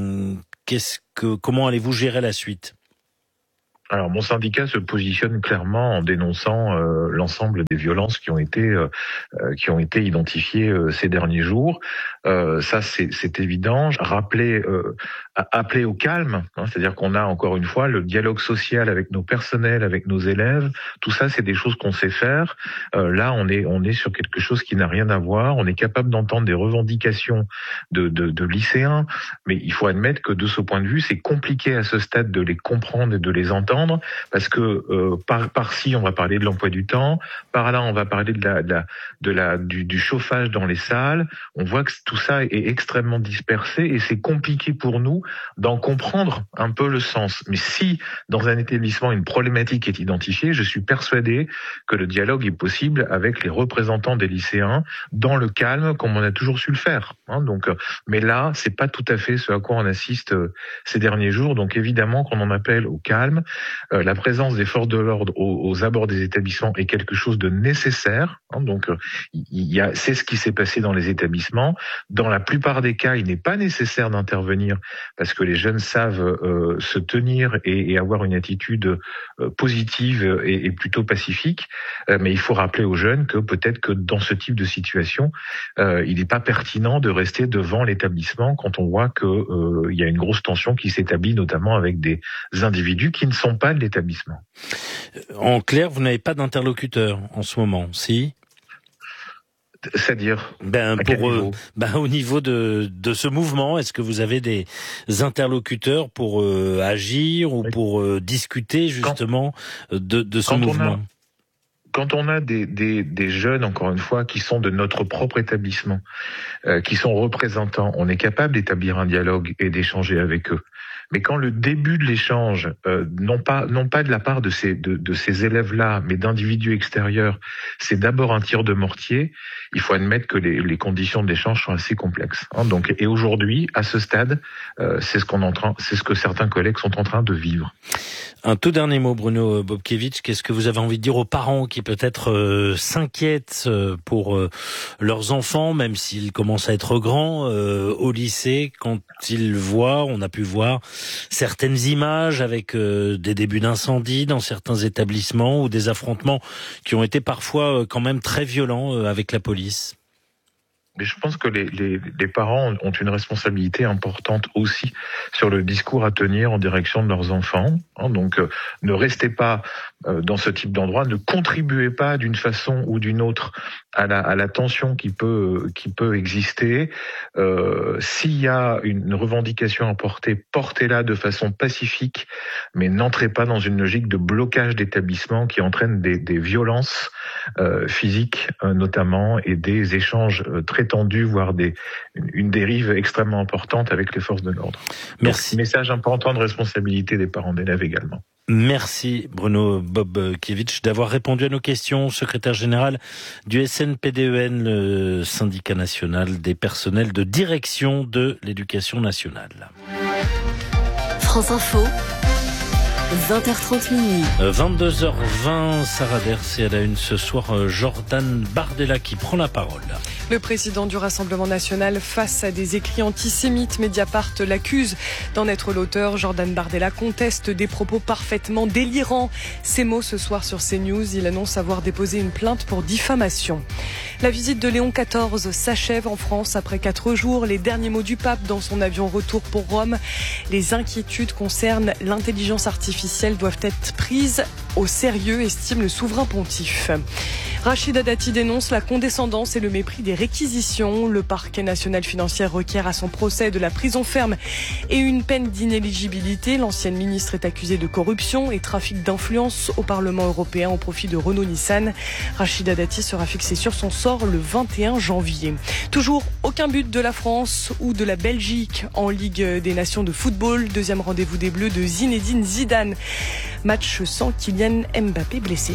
Comment allez-vous gérer la suite ?
Alors, mon syndicat se positionne clairement en dénonçant l'ensemble des violences qui ont été identifiées ces derniers jours. Ça, c'est évident. Appeler au calme, c'est-à-dire qu'on a encore une fois le dialogue social avec nos personnels, avec nos élèves. Tout ça, c'est des choses qu'on sait faire. Là, on est sur quelque chose qui n'a rien à voir. On est capable d'entendre des revendications de lycéens, mais il faut admettre que de ce point de vue, c'est compliqué à ce stade de les comprendre et de les entendre. Parce que par-ci, on va parler de l'emploi du temps, par-là, on va parler du chauffage dans les salles. On voit que tout ça est extrêmement dispersé et c'est compliqué pour nous d'en comprendre un peu le sens. Mais si, dans un établissement, une problématique est identifiée, je suis persuadé que le dialogue est possible avec les représentants des lycéens, dans le calme, comme on a toujours su le faire. Mais là, c'est pas tout à fait ce à quoi on assiste ces derniers jours. Donc évidemment qu'on en appelle au calme. La présence des forces de l'ordre aux abords des établissements est quelque chose de nécessaire. C'est ce qui s'est passé dans les établissements. Dans la plupart des cas, il n'est pas nécessaire d'intervenir parce que les jeunes savent se tenir et avoir une attitude positive et plutôt pacifique. Mais il faut rappeler aux jeunes que peut-être que dans ce type de situation, il n'est pas pertinent de rester devant l'établissement quand on voit qu'il y a une grosse tension qui s'établit, notamment avec des individus qui ne sont pas de l'établissement.
En clair, vous n'avez pas d'interlocuteur en ce moment, si ?
C'est-à-dire
au niveau de ce mouvement, est-ce que vous avez des interlocuteurs pour agir ou pour discuter justement de ce mouvement ?
Quand on a des jeunes, encore une fois, qui sont de notre propre établissement, qui sont représentants, on est capable d'établir un dialogue et d'échanger avec eux. Mais quand le début de l'échange, non pas de la part de ces élèves-là, mais d'individus extérieurs, c'est d'abord un tir de mortier, il faut admettre que les conditions de l'échange sont assez complexes. Et aujourd'hui, à ce stade, c'est ce que certains collègues sont en train de vivre.
Un tout dernier mot, Bruno Bobkiewicz. Qu'est-ce que vous avez envie de dire aux parents qui peut-être s'inquiètent pour leurs enfants, même s'ils commencent à être grands, au lycée, quand ils voient, on a pu voir certaines images avec des débuts d'incendie dans certains établissements ou des affrontements qui ont été parfois quand même très violents avec la police?
Mais je pense que les parents ont une responsabilité importante aussi sur le discours à tenir en direction de leurs enfants. Donc, ne restez pas dans ce type d'endroit, ne contribuez pas d'une façon ou d'une autre à la tension qui peut exister. S'il y a une revendication à porter, portez-la de façon pacifique, mais n'entrez pas dans une logique de blocage d'établissement qui entraîne des violences physiques notamment et des échanges très tendus, voire une dérive extrêmement importante avec les forces de l'ordre.
Merci.
Donc, message important de responsabilité des parents d'élèves également.
Merci Bruno Bobkiewicz d'avoir répondu à nos questions. Secrétaire général du SNPDEN, le syndicat national des personnels de direction de l'éducation nationale.
France Info, 20h30 minuit.
22h20, Sarah Derse, et à la une ce soir, Jordan Bardella qui prend la parole.
Le président du Rassemblement national face à des écrits antisémites, Mediapart l'accuse d'en être l'auteur. Jordan Bardella conteste des propos parfaitement délirants. Ces mots ce soir sur CNews, il annonce avoir déposé une plainte pour diffamation. La visite de Léon XIV s'achève en France après 4 jours. Les derniers mots du pape dans son avion retour pour Rome. Les inquiétudes concernent l'intelligence artificielle doivent être prises au sérieux, estime le souverain pontife. Rachida Dati dénonce la condescendance et le mépris des réquisitions. Le parquet national financier requiert à son procès de la prison ferme et une peine d'inéligibilité. L'ancienne ministre est accusée de corruption et trafic d'influence au Parlement européen au profit de Renault-Nissan. Rachida Dati sera fixée sur son sort le 21 janvier. Toujours aucun but de la France ou de la Belgique en Ligue des Nations de football. Deuxième rendez-vous des Bleus de Zinedine Zidane. Match sans Kylian Mbappé blessé.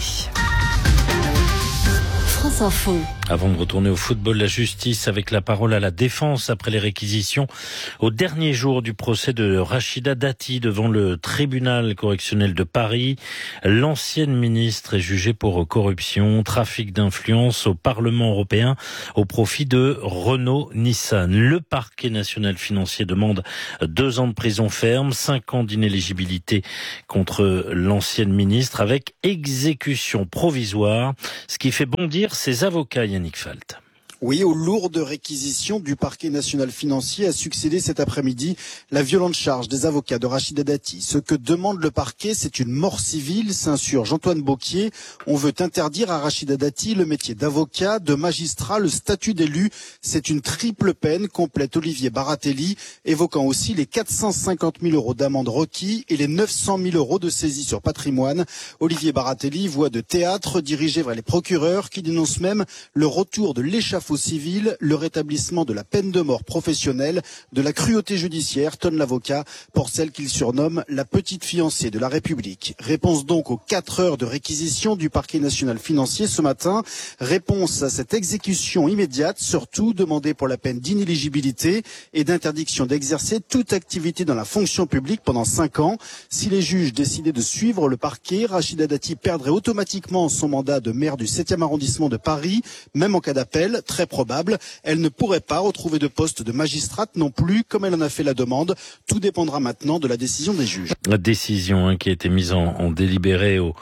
France Info.
Avant de retourner au football, la justice avec la parole à la défense après les réquisitions au dernier jour du procès de Rachida Dati devant le tribunal correctionnel de Paris. L'ancienne ministre est jugée pour corruption, trafic d'influence au Parlement européen au profit de Renault-Nissan. Le parquet national financier demande 2 ans de prison ferme, 5 ans d'inéligibilité contre l'ancienne ministre avec exécution provisoire, ce qui fait bondir ses avocats. Yannick Falt.
Oui, aux lourdes réquisitions du parquet national financier a succédé cet après-midi la violente charge des avocats de Rachida Dati. Ce que demande le parquet, c'est une mort civile, s'insurge Antoine Beauquier. On veut interdire à Rachida Dati le métier d'avocat, de magistrat, le statut d'élu. C'est une triple peine, complète Olivier Baratelli, évoquant aussi les 450 000 euros d'amende requis et les 900 000 euros de saisie sur patrimoine. Olivier Baratelli, voix de théâtre dirigée vers les procureurs qui dénoncent même le retour de l'échafaud civil, le rétablissement de la peine de mort professionnelle, de la cruauté judiciaire, tonne l'avocat, pour celle qu'il surnomme la petite fiancée de la République. Réponse donc aux 4 heures de réquisition du parquet national financier ce matin. Réponse à cette exécution immédiate, surtout demandée pour la peine d'inéligibilité et d'interdiction d'exercer toute activité dans la fonction publique pendant 5 ans. Si les juges décidaient de suivre le parquet, Rachida Dati perdrait automatiquement son mandat de maire du 7e arrondissement de Paris, même en cas d'appel. Très probable. Elle ne pourrait pas retrouver de poste de magistrate non plus, comme elle en a fait la demande. Tout dépendra maintenant de la décision des juges.
La décision qui a été mise en délibéré au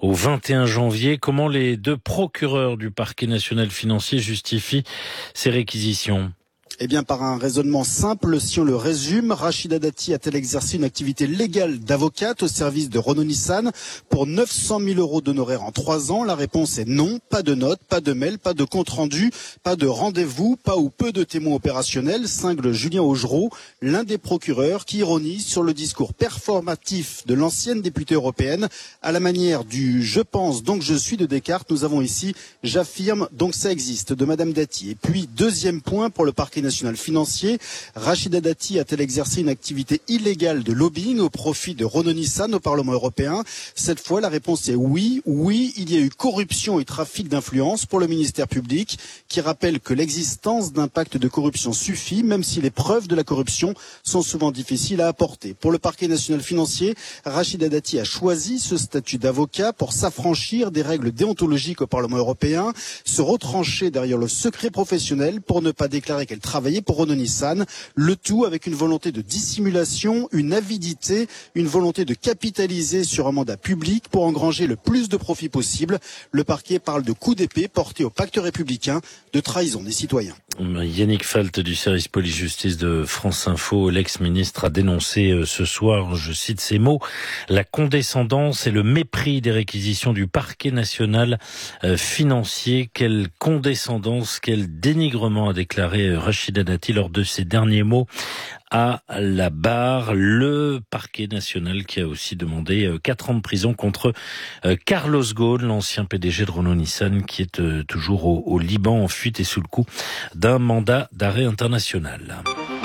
21 janvier. Comment les 2 procureurs du parquet national financier justifient ces réquisitions ?
Eh bien, par un raisonnement simple, si on le résume, Rachida Dati a-t-elle exercé une activité légale d'avocate au service de Renault-Nissan pour 900 000 euros d'honoraires en 3 ans? La réponse est non. Pas de notes, pas de mail, pas de compte-rendu, pas de rendez-vous, pas ou peu de témoins opérationnels, cingle Julien Augereau, l'un des procureurs qui ironise sur le discours performatif de l'ancienne députée européenne à la manière du « je pense donc je suis » de Descartes. Nous avons ici « j'affirme donc ça existe » de Madame Dati. Et puis, deuxième point pour le parquet national financier, Rachida Dati a-t-elle exercé une activité illégale de lobbying au profit de Renault-Nissan au Parlement européen? Cette fois, la réponse est oui. Oui, il y a eu corruption et trafic d'influence pour le ministère public, qui rappelle que l'existence d'un pacte de corruption suffit, même si les preuves de la corruption sont souvent difficiles à apporter. Pour le parquet national financier, Rachida Dati a choisi ce statut d'avocat pour s'affranchir des règles déontologiques au Parlement européen, se retrancher derrière le secret professionnel pour ne pas déclarer qu'elle travailler pour Renault-Nissan, le tout avec une volonté de dissimulation, une avidité, une volonté de capitaliser sur un mandat public pour engranger le plus de profit possible. Le parquet parle de coup d'épée porté au pacte républicain, de trahison des citoyens.
Yannick Falt du service police-justice de France Info, l'ex-ministre a dénoncé ce soir, je cite ces mots, la condescendance et le mépris des réquisitions du parquet national financier. Quelle condescendance, quel dénigrement, a déclaré Rachida Dati lors de ses derniers mots à la barre. Le parquet national qui a aussi demandé 4 ans de prison contre Carlos Ghosn, l'ancien PDG de Renault-Nissan, qui est toujours au Liban en fuite et sous le coup d'un mandat d'arrêt international.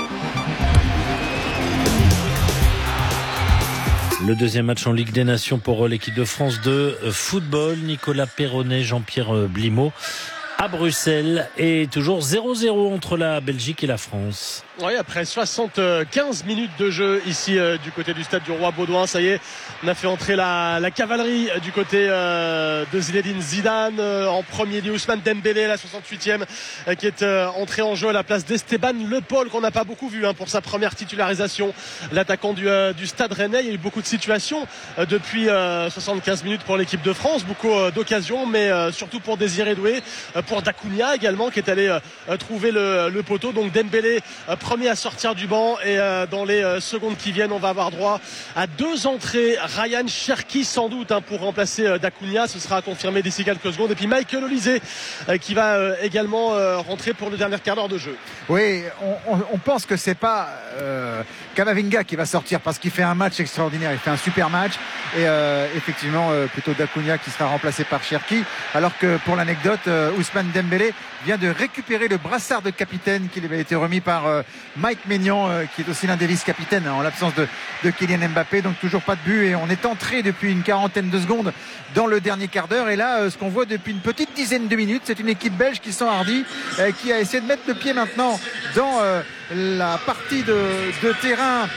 Le deuxième match en Ligue des Nations pour l'équipe de France de football. Nicolas Perronnet, Jean-Pierre Blimaud à Bruxelles, et toujours 0-0 entre la Belgique et la France.
Oui, après 75 minutes de jeu ici du côté du stade du Roi Baudouin, ça y est, on a fait entrer la cavalerie du côté de Zinedine Zidane. En premier lieu, Ousmane Dembélé, la 68e, qui est entré en jeu à la place d'Esteban Le Paul, qu'on n'a pas beaucoup vu pour sa première titularisation. L'attaquant du Stade Rennais. Il y a eu beaucoup de situations depuis 75 minutes pour l'équipe de France, beaucoup d'occasions, mais surtout pour Désiré Doué, pour Dacunia également qui est allé trouver le poteau. Donc Dembélé premier à sortir du banc et dans les secondes qui viennent on va avoir droit à 2 entrées. Ryan Cherki sans doute pour remplacer Dacunia, ce sera confirmé d'ici quelques secondes, et puis Michael Olise qui va également rentrer pour le dernier quart d'heure de jeu.
Oui, on pense que c'est pas Camavinga qui va sortir parce qu'il fait un match extraordinaire, il fait un super match, et effectivement plutôt Dacunia qui sera remplacé par Cherki, alors que pour l'anecdote Ousmane Dembélé vient de récupérer le brassard de capitaine qui lui avait été remis par Mike Maignan qui est aussi l'un des vice-capitaines en l'absence de Kylian Mbappé. Donc toujours pas de but, et on est entré depuis une quarantaine de secondes dans le dernier quart d'heure, et là ce qu'on voit depuis une petite dizaine de minutes, c'est une équipe belge qui s'enhardit, qui a essayé de mettre le pied maintenant dans la partie de terrain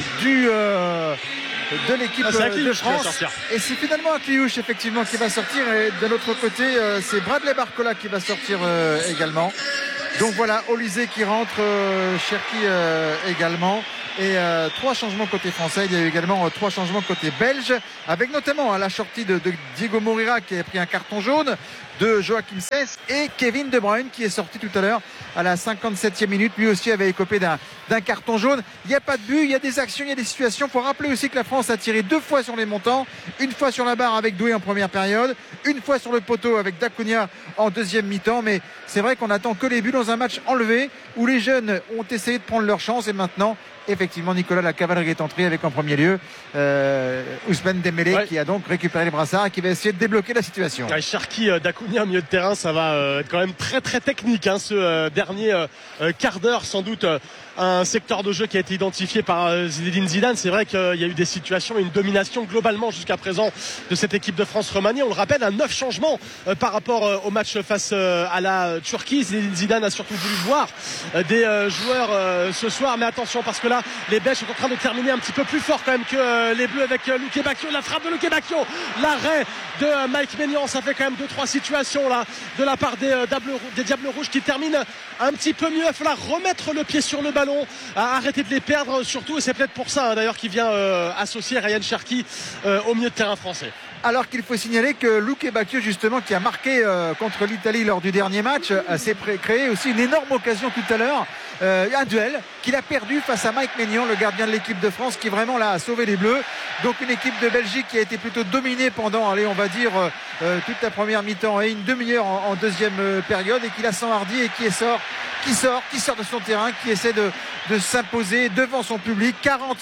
de l'équipe de France, et c'est finalement Akliouche effectivement qui va sortir, et de l'autre côté c'est Bradley Barcola qui va sortir également. Donc voilà, Olise qui rentre, Cherki également, et 3 changements côté français. Il y a eu également 3 changements côté belge, avec notamment la sortie de Diego Moreira qui a pris un carton jaune, de Joachim Sess, et Kevin De Bruyne qui est sorti tout à l'heure à la 57e minute, lui aussi avait écopé d'un carton jaune. Il n'y a pas de but, il y a des actions, il y a des situations. Il faut rappeler aussi que la France a tiré 2 fois sur les montants, une fois sur la barre avec Doué en première période, une fois sur le poteau avec Dacunia en deuxième mi-temps, mais c'est vrai qu'on attend que les buts dans un match enlevé où les jeunes ont essayé de prendre leur chance, et maintenant effectivement Nicolas, la cavalerie est entrée avec en premier lieu Ousmane Dembélé, qui a donc récupéré les brassards et qui va essayer de débloquer la situation.
Cherki, Dacunia au milieu de terrain, ça va être quand même très très technique ce dernier quart d'heure. Sans doute un secteur de jeu qui a été identifié par Zinedine Zidane. C'est vrai qu'il y a eu des situations, une domination globalement jusqu'à présent de cette équipe de France remaniée. On le rappelle, 9 changements par rapport au match face à la Turquie. Zinedine Zidane a surtout voulu voir des joueurs ce soir, mais attention parce que là les Belges sont en train de terminer un petit peu plus fort quand même que les Bleus, avec Luke Bacchio, la frappe de Luke Bacchio, l'arrêt de Mike Maignan. Ça fait quand même 2-3 situations là de la part des Diables Rouges qui terminent un petit peu mieux. Il va falloir remettre le pied sur le ballon, arrêter de les perdre surtout, et c'est peut-être pour ça d'ailleurs qu'il vient associer Ryan Cherki au milieu de terrain français.
Alors qu'il faut signaler que Luke Bacchio, justement, qui a marqué contre l'Italie lors du dernier match, s'est créé aussi une énorme occasion tout à l'heure, un duel qu'il a perdu face à Mike Maignan, le gardien de l'équipe de France, qui vraiment là a sauvé les Bleus. Donc une équipe de Belgique qui a été plutôt dominée pendant, on va dire toute la première mi-temps et une demi-heure en deuxième période, et qui la s'enhardit et qui sort de son terrain, qui essaie de s'imposer devant son public. 40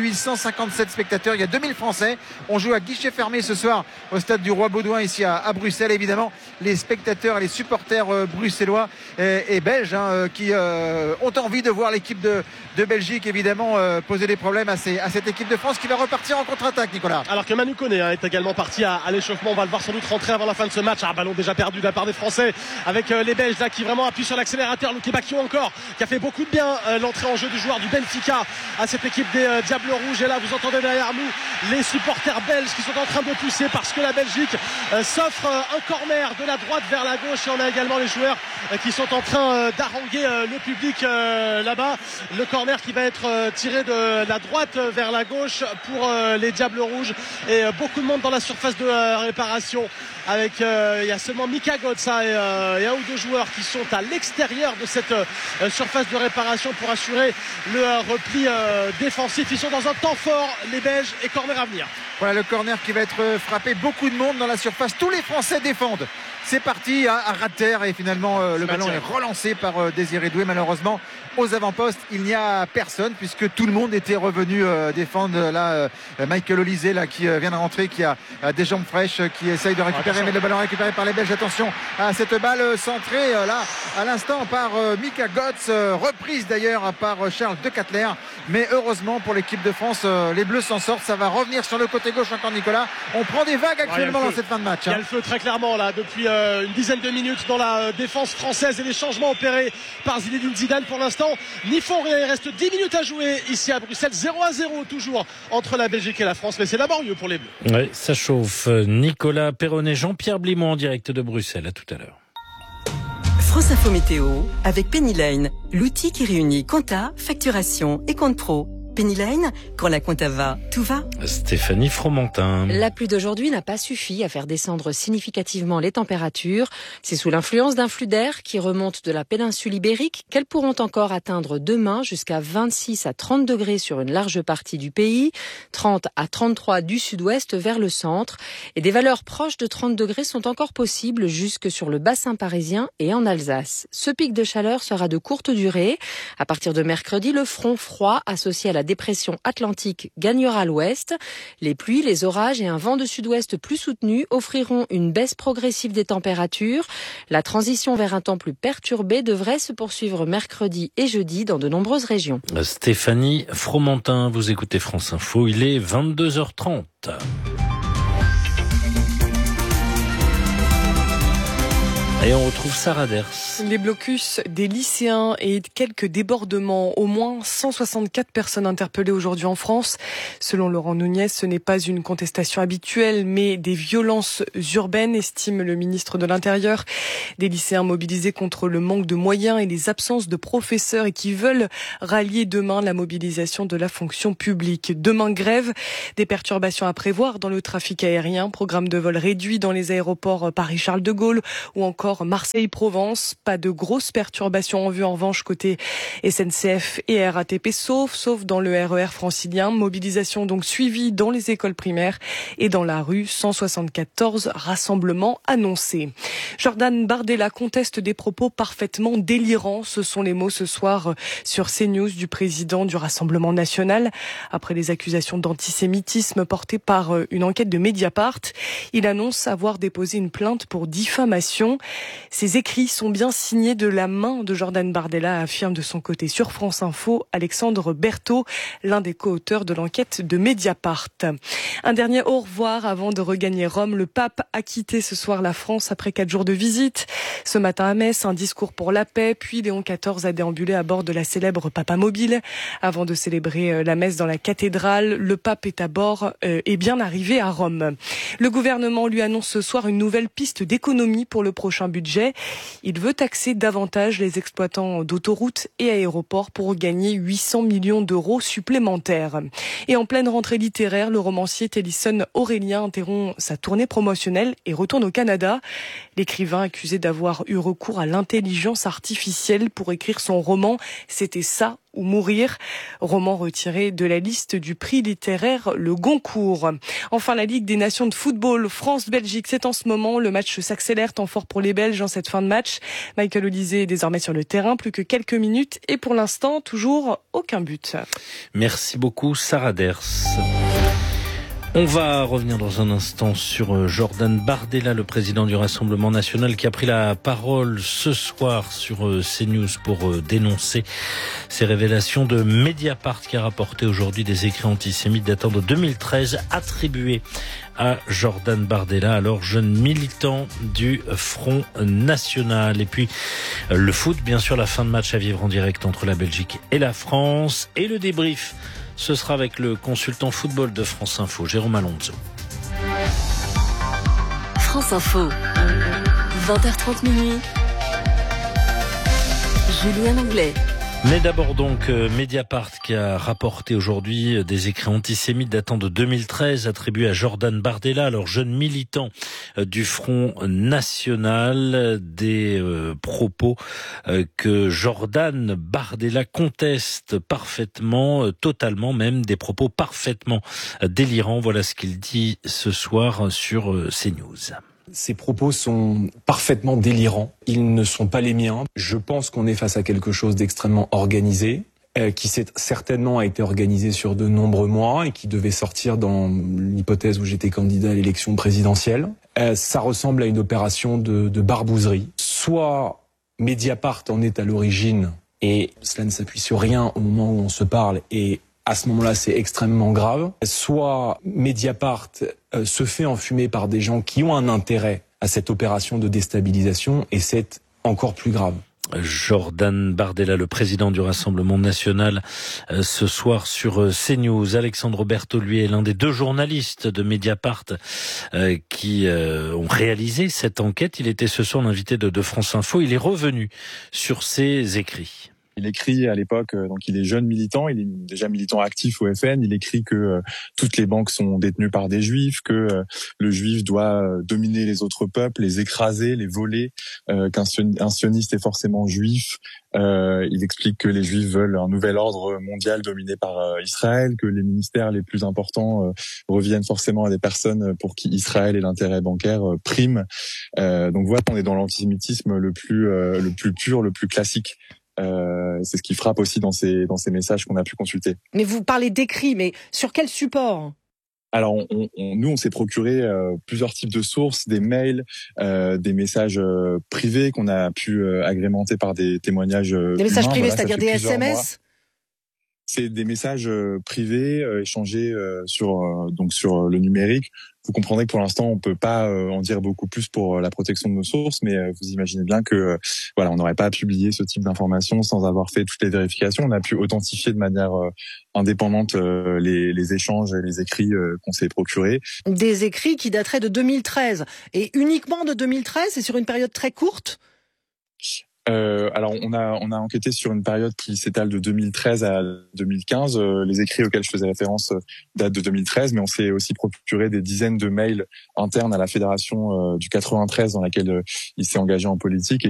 857 spectateurs, il y a 2000 Français. On joue à guichet fermé ce soir au stade du Roi Baudouin ici à Bruxelles. Évidemment, les spectateurs et les supporters bruxellois et belges qui ont envie de voir l'équipe de Belgique évidemment poser des problèmes à cette équipe de France qui va repartir en contre-attaque, Nicolas.
Alors que Manu Koné est également parti à l'échauffement. On va le voir sans doute rentrer avant la fin de ce match. Ballon déjà perdu de la part des Français, avec les Belges là qui vraiment appuient sur l'accélérateur. Luke Bacchio encore qui a fait beaucoup de bien l'entrée en jeu du joueur du Benfica à cette équipe des Diables Rouges. Et là vous entendez derrière nous les supporters belges qui sont en train de pousser parce que la Belgique s'offre un corner de la droite vers la gauche, et on a également les joueurs qui sont en train d'haranguer le public là-bas. Le corner qui va être tiré de la droite vers la gauche pour les Diables Rouges, et beaucoup de monde dans la surface de réparation, avec il y a seulement Mika Götze et un ou deux joueurs qui sont à l'extérieur de cette surface de réparation pour assurer le repli défensif. Ils sont dans un temps fort, les Belges, et corner à venir.
Voilà le corner qui va être frappé, beaucoup de monde dans la surface, tous les Français défendent. C'est parti à ras de terre, et finalement le ballon est relancé par Désiré Doué. Malheureusement aux avant-postes il n'y a personne, puisque tout le monde était revenu défendre là Michael Olise là qui vient de rentrer, qui a des jambes fraîches, qui essaye de récupérer, mais le ballon récupéré par les Belges. Attention à cette balle centrée là à l'instant par Mika Götze, reprise d'ailleurs par Charles De Catler, mais heureusement pour l'équipe de France les Bleus s'en sortent. Ça va revenir sur le côté gauche encore, Nicolas. On prend des vagues actuellement dans cette fin de match.
Il y a le feu très clairement là depuis une dizaine de minutes dans la défense française, et les changements opérés par Zinedine Zidane pour l'instant n'y font rien. Il reste 10 minutes à jouer ici à Bruxelles, 0-0 toujours entre la Belgique et la France, mais c'est laborieux pour les Bleus.
Oui, ça chauffe. Nicolas Perronnet, Jean-Pierre Blimont en direct de Bruxelles. À tout à l'heure.
France Info Météo avec Penny Lane, l'outil qui réunit compta, facturation et compte pro. Penny Lane, quand la compta va, tout va.
Stéphanie Fromentin.
La pluie d'aujourd'hui n'a pas suffi à faire descendre significativement les températures. C'est sous l'influence d'un flux d'air qui remonte de la péninsule ibérique qu'elles pourront encore atteindre demain jusqu'à 26 à 30 degrés sur une large partie du pays, 30 à 33 du sud-ouest vers le centre. Et des valeurs proches de 30 degrés sont encore possibles jusque sur le bassin parisien et en Alsace. Ce pic de chaleur sera de courte durée. À partir de mercredi, le front froid associé à la dépression atlantique gagnera l'ouest. Les pluies, les orages et un vent de sud-ouest plus soutenu offriront une baisse progressive des températures. La transition vers un temps plus perturbé devrait se poursuivre mercredi et jeudi dans de nombreuses régions.
Stéphanie Fromentin, vous écoutez France Info, il est 22h30. Et on retrouve Sarah Ders.
Les blocus des lycéens et quelques débordements. Au moins 164 personnes interpellées aujourd'hui en France. Selon Laurent Nunez, ce n'est pas une contestation habituelle, mais des violences urbaines, estime le ministre de l'Intérieur. Des lycéens mobilisés contre le manque de moyens et les absences de professeurs et qui veulent rallier demain la mobilisation de la fonction publique. Demain, grève, des perturbations à prévoir dans le trafic aérien, programme de vol réduit dans les aéroports Paris-Charles de Gaulle ou encore Marseille-Provence. Pas de grosses perturbations en vue en revanche côté SNCF et RATP, sauf dans le RER francilien. Mobilisation donc suivie dans les écoles primaires et dans la rue. 174 rassemblements annoncés. Jordan Bardella conteste des propos parfaitement délirants. Ce sont les mots ce soir sur CNews du président du Rassemblement national. Après les accusations d'antisémitisme portées par une enquête de Mediapart, il annonce avoir déposé une plainte pour diffamation. Ces écrits sont bien signés de la main de Jordan Bardella, affirme de son côté sur France Info Alexandre Berthaud, l'un des co-auteurs de l'enquête de Mediapart. Un dernier au revoir avant de regagner Rome. Le pape a quitté ce soir la France après 4 jours de visite. Ce matin à Metz, un discours pour la paix, puis Léon XIV a déambulé à bord de la célèbre Papamobile. Avant de célébrer la messe dans la cathédrale, le pape est à bord et bien arrivé à Rome. Le gouvernement lui annonce ce soir une nouvelle piste d'économie pour le prochain budget. Il veut taxer davantage les exploitants d'autoroutes et aéroports pour gagner 800 millions d'euros supplémentaires. Et en pleine rentrée littéraire, le romancier Tennyson Aurélien interrompt sa tournée promotionnelle et retourne au Canada. L'écrivain accusé d'avoir eu recours à l'intelligence artificielle pour écrire son roman « C'était ça ou mourir », roman retiré de la liste du prix littéraire Le Goncourt. Enfin, la Ligue des Nations de football France-Belgique, c'est en ce moment. Le match s'accélère, temps fort pour les Belges en cette fin de match. Michael Olysée est désormais sur le terrain, plus que quelques minutes et pour l'instant, toujours aucun but.
Merci beaucoup Sarah Ders. On va revenir dans un instant sur Jordan Bardella, le président du Rassemblement national, qui a pris la parole ce soir sur CNews pour dénoncer ces révélations de Mediapart, qui a rapporté aujourd'hui des écrits antisémites datant de 2013 attribués à Jordan Bardella, alors jeune militant du Front National. Et puis le foot, bien sûr, la fin de match à vivre en direct entre la Belgique et la France, et le débrief. Ce sera avec le consultant football de France Info, Jérôme Alonso.
France Info, 20h30 minuit. Julien Anglais.
Mais d'abord donc Mediapart qui a rapporté aujourd'hui des écrits antisémites datant de 2013 attribués à Jordan Bardella, alors jeune militant du Front National, des propos que Jordan Bardella conteste parfaitement, totalement même, des propos parfaitement délirants. Voilà ce qu'il dit ce soir sur CNews.
Ces propos sont parfaitement délirants. Ils ne sont pas les miens. Je pense qu'on est face à quelque chose d'extrêmement organisé, qui certainement a été organisé sur de nombreux mois et qui devait sortir dans l'hypothèse où j'étais candidat à l'élection présidentielle. Ça ressemble à une opération de barbouzerie. Soit Mediapart en est à l'origine et cela ne s'appuie sur rien au moment où on se parle et à ce moment-là, c'est extrêmement grave. Soit Mediapart se fait enfumer par des gens qui ont un intérêt à cette opération de déstabilisation et c'est encore plus grave.
Jordan Bardella, le président du Rassemblement national, ce soir sur CNews. Alexandre Berthaud, lui, est l'un des 2 journalistes de Mediapart qui ont réalisé cette enquête. Il était ce soir l'invité de France Info. Il est revenu sur ses écrits.
Il écrit à l'époque, donc il est jeune militant, il est déjà militant actif au FN. Il écrit que toutes les banques sont détenues par des juifs, que le juif doit dominer les autres peuples, les écraser, les voler, qu'un sioniste est forcément juif. Il explique que les juifs veulent un nouvel ordre mondial dominé par Israël, que les ministères les plus importants reviennent forcément à des personnes pour qui Israël et l'intérêt bancaire priment. Donc voilà, on est dans l'antisémitisme le plus pur, le plus classique. C'est ce qui frappe aussi dans ces messages qu'on a pu consulter.
Mais vous parlez d'écrits, mais sur quel support ?
Alors, nous, on s'est procuré plusieurs types de sources, des mails, des messages privés qu'on a pu agrémenter par des témoignages
Des messages privés, c'est-à-dire des SMS ?
C'est des messages privés échangés sur le numérique. Vous comprendrez que pour l'instant, on peut pas en dire beaucoup plus pour la protection de nos sources, mais vous imaginez bien que on n'aurait pas publié ce type d'informations sans avoir fait toutes les vérifications. On a pu authentifier de manière indépendante les échanges et les écrits qu'on s'est procurés.
Des écrits qui dateraient de 2013 et uniquement de 2013 et sur une période très courte ?
Alors on a enquêté sur une période qui s'étale de 2013 à 2015. Les écrits auxquels je faisais référence datent de 2013, mais on s'est aussi procuré des dizaines de mails internes à la fédération du 93 dans laquelle il s'est engagé en politique et